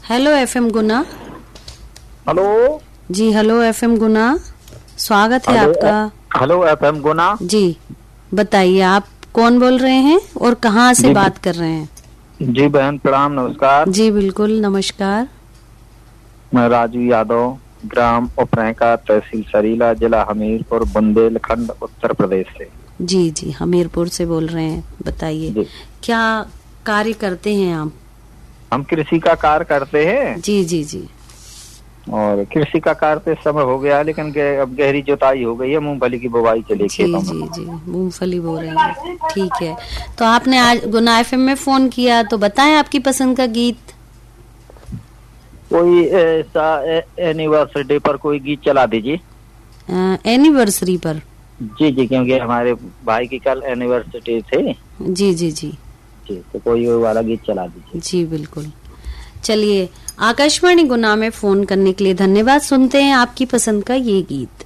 Hello FM गुना। Hello जी hello FM गुना, स्वागत है आपका। हेलो एफएम गुना जी बताइए, आप कौन बोल रहे हैं और कहाँ से बात कर रहे हैं? जी बहन प्रणाम, नमस्कार। जी बिल्कुल नमस्कार। मैं राजू यादव, ग्राम उपरैका, तहसील सरीला, जिला हमीरपुर, बुंदेलखंड, उत्तर प्रदेश से। जी जी हमीरपुर से बोल रहे हैं, बताइए क्या कार्य करते हैं आप? हम कृषि का कार्य करते हैं। जी जी जी। और कृषि का कार्य तो इस समय हो गया, लेकिन अब गहरी जुताई हो गई है, मूंगफली की बुवाई के लिए खेतों में। जी जी मूंगफली बो रहे हैं, ठीक है। तो आपने आज गुना एफएम में फोन किया, तो बताएं आपकी पसंद का गीत। कोई ऐसा एनिवर्सरी पर कोई गीत चला दीजिए। एनिवर्सरी पर? जी जी, क्योंकि हमारे भाई की कल एनिवर्सरी थी। जी जी जी जी, तो कोई वो वाला गीत चला दीजिए। जी बिल्कुल। चलिए, आकाशवाणी गुना में फोन करने के लिए धन्यवाद। सुनते हैं आपकी पसंद का ये गीत।